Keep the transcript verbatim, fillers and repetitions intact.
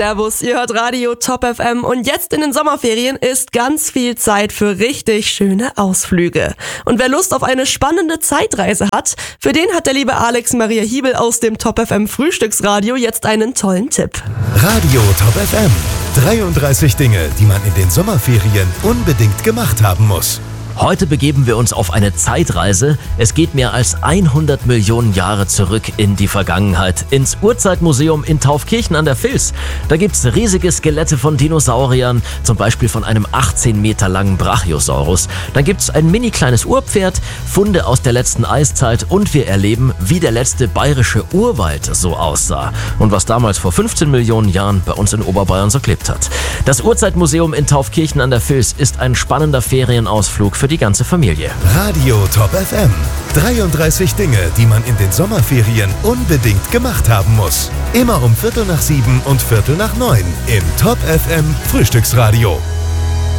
Servus, ihr hört Radio Top F M und jetzt in den Sommerferien ist ganz viel Zeit für richtig schöne Ausflüge. Und wer Lust auf eine spannende Zeitreise hat, für den hat der liebe Alex Maria Hiebel aus dem Top F M Frühstücksradio jetzt einen tollen Tipp. Radio Top F M. dreiunddreißig Dinge, die man in den Sommerferien unbedingt gemacht haben muss. Heute begeben wir uns auf eine Zeitreise. Es geht mehr als hundert Millionen Jahre zurück in die Vergangenheit, ins Urzeitmuseum in Taufkirchen an der Vils. Da gibt's riesige Skelette von Dinosauriern, zum Beispiel von einem achtzehn Meter langen Brachiosaurus. Dann gibt's ein mini kleines Urpferd, Funde aus der letzten Eiszeit und wir erleben, wie der letzte bayerische Urwald so aussah und was damals vor fünfzehn Millionen Jahren bei uns in Oberbayern so gelebt hat. Das Urzeitmuseum in Taufkirchen an der Vils ist ein spannender Ferienausflug für die ganze Familie. Radio Top F M. dreiunddreißig Dinge, die man in den Sommerferien unbedingt gemacht haben muss. Immer um Viertel nach sieben und Viertel nach neun im Top F M Frühstücksradio.